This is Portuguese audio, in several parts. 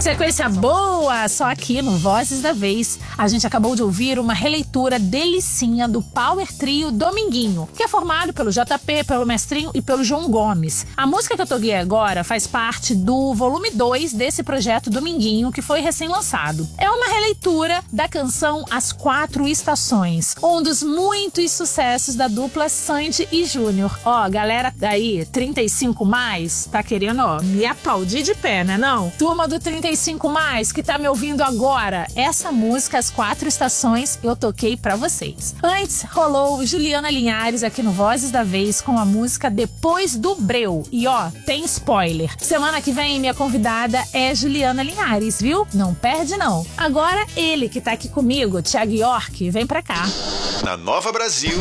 Sequência boa, só aqui no Vozes da Vez. A gente acabou de ouvir uma releitura delicinha do Power Trio Dominguinho, que é formado pelo JP, pelo Mestrinho e pelo João Gomes. A música que eu toquei agora faz parte do volume 2 desse projeto Dominguinho, que foi recém-lançado. É uma releitura da canção As Quatro Estações, um dos muitos sucessos da dupla Sandy e Júnior. Ó, galera aí, 35 mais, tá querendo, ó, me aplaudir de pé, né não? Turma do 35 mais que tá me ouvindo agora, essa música As Quatro Estações eu toquei pra vocês. Antes rolou Juliana Linhares aqui no Vozes da Vez com a música Depois do Breu. E ó, tem spoiler. Semana que vem minha convidada é Juliana Linhares, viu? Não perde não. Agora ele que tá aqui comigo, Thiago York, vem pra cá. Na Nova Brasil,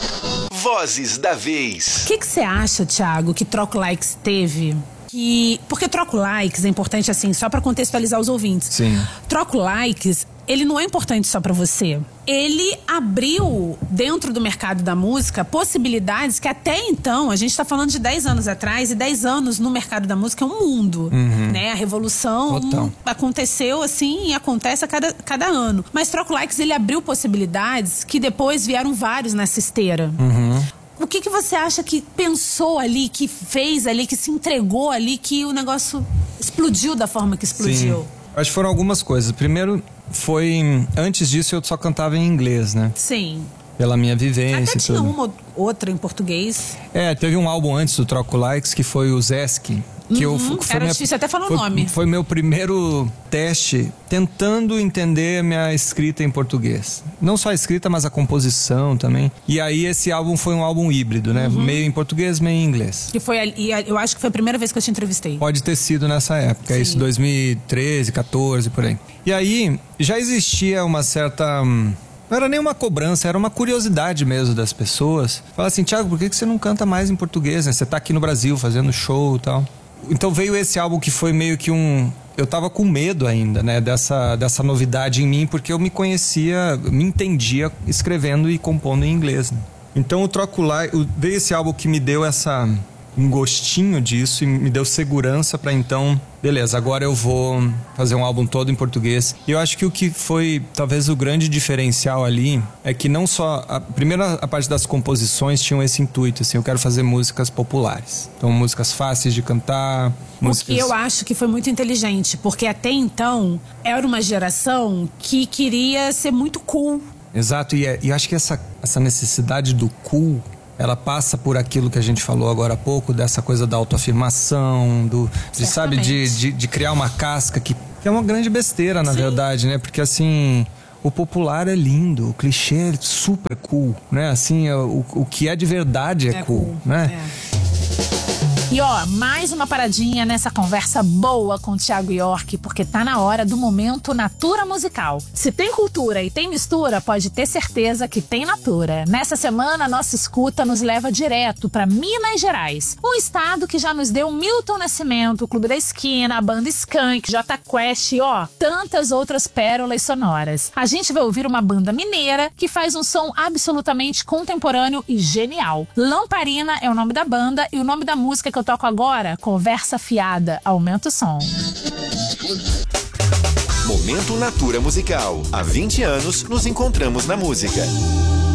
Vozes da Vez. O que você acha, Thiago, que Troco Likes teve? Porque Troco Likes é importante assim, só pra contextualizar os ouvintes. Sim. Troco Likes, ele não é importante só pra você. Ele abriu, dentro do mercado da música, possibilidades que até então, a gente tá falando de 10 anos atrás, e 10 anos no mercado da música é um mundo, né? A revolução aconteceu assim e acontece a cada ano. Mas Troco Likes, ele abriu possibilidades que depois vieram vários nessa esteira. O que você acha que pensou ali, que fez ali, que se entregou ali, que o negócio explodiu da forma que explodiu? Sim. Acho que foram algumas coisas. Primeiro, antes disso eu só cantava em inglês, né? Sim. Pela minha vivência. Até tinha tudo. uma ou outra em português. Teve um álbum antes do Troco Likes que foi o Zeski. Era difícil até falar o nome. Foi meu primeiro teste tentando entender a minha escrita em português. Não só a escrita, mas a composição também. E aí esse álbum foi um álbum híbrido, né? Meio em português, meio em inglês. Eu acho que foi a primeira vez que eu te entrevistei. Pode ter sido nessa época, isso 2013, 14, por aí. E aí já existia uma certa... Não era nem uma cobrança, era uma curiosidade mesmo das pessoas. Fala assim, Thiago, por que você não canta mais em português, né? Você tá aqui no Brasil fazendo show e tal. Então veio esse álbum que foi meio que eu tava com medo ainda, né? Dessa novidade em mim, porque eu me conhecia, me entendia escrevendo e compondo em inglês, né? Então veio esse álbum que me deu um gostinho disso e me deu segurança pra então, beleza, agora eu vou fazer um álbum todo em português. E eu acho que o que foi talvez o grande diferencial ali é que não só a parte das composições tinham esse intuito, assim, eu quero fazer músicas populares. Então músicas fáceis de cantar, músicas... O que eu acho que foi muito inteligente, porque até então era uma geração que queria ser muito cool. Exato, e eu acho que essa necessidade do cool, ela passa por aquilo que a gente falou agora há pouco, dessa coisa da autoafirmação, de criar uma casca que é uma grande besteira, na verdade, né? Porque assim, o popular é lindo, o clichê é super cool, né? Assim, o que é de verdade é cool, né? E ó, mais uma paradinha nessa conversa boa com o Thiago York, porque tá na hora do momento Natura Musical. Se tem cultura e tem mistura, pode ter certeza que tem Natura. Nessa semana, a nossa escuta nos leva direto pra Minas Gerais, um estado que já nos deu Milton Nascimento, o Clube da Esquina, a banda Skank, Jota Quest e ó, tantas outras pérolas sonoras. A gente vai ouvir uma banda mineira que faz um som absolutamente contemporâneo e genial. Lamparina é o nome da banda e o nome da música que eu toco agora, Conversa Fiada. Aumenta o som. Momento Natura Musical. Há 20 anos nos encontramos na música.